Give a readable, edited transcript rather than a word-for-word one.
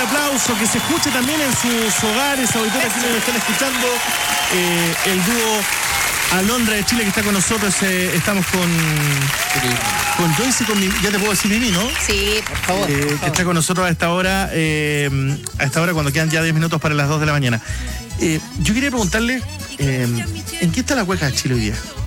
aplauso, que se escuche también en sus hogares, auditores que nos están escuchando. El dúo Alondra de Chile que está con nosotros. Estamos con Joyce y con Mimi. Ya te puedo decir Mimi, ¿no? Sí, por favor. Que está con nosotros a esta hora cuando quedan ya 10 minutos para las 2 de la mañana. Yo quería preguntarle, ¿en qué está la cueca de Chile hoy día?